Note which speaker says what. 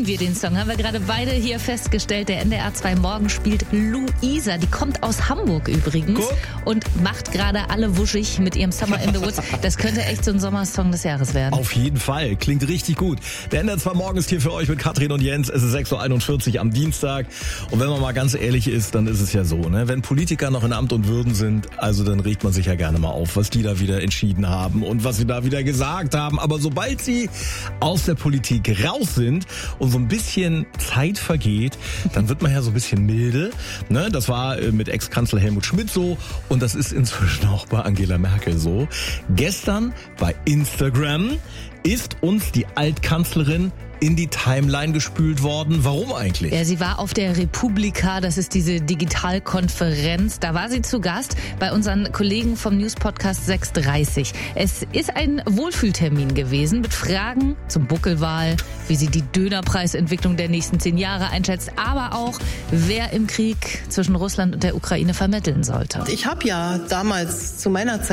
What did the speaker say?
Speaker 1: wir den Song? Haben wir gerade beide hier festgestellt. Der NDR 2 Morgen spielt Luisa. Die kommt aus Hamburg übrigens. Und macht gerade alle wuschig mit ihrem Summer in the Woods. Das könnte echt so ein Sommersong des Jahres werden.
Speaker 2: Auf jeden Fall. Klingt richtig gut. Der NDR 2 Morgen ist hier für euch mit Katrin und Jens. Es ist 6.41 Uhr am Dienstag. Und wenn man mal ganz ehrlich ist, dann ist es ja so, ne? Wenn Politiker noch in Amt und Würden sind, also dann regt man sich ja gerne mal auf, was die da wieder entschieden haben und was sie da wieder gesagt haben. Aber sobald sie aus der Politik raus sind und so ein bisschen Zeit vergeht, dann wird man ja so ein bisschen milde. Ne? Das war mit Ex-Kanzler Helmut Schmidt so und das ist inzwischen auch bei Angela Merkel so. Gestern bei Instagram ist uns die Altkanzlerin in die Timeline gespült worden. Warum eigentlich?
Speaker 1: Ja, sie war auf der Republika, das ist diese Digitalkonferenz. Da war sie zu Gast bei unseren Kollegen vom News-Podcast 630. Es ist ein Wohlfühltermin gewesen mit Fragen zum Buckelwal, wie sie die Dönerpreisentwicklung der nächsten 10 Jahre einschätzt, aber auch, wer im Krieg zwischen Russland und der Ukraine vermitteln sollte.
Speaker 3: Ich habe ja damals zu meiner Zeit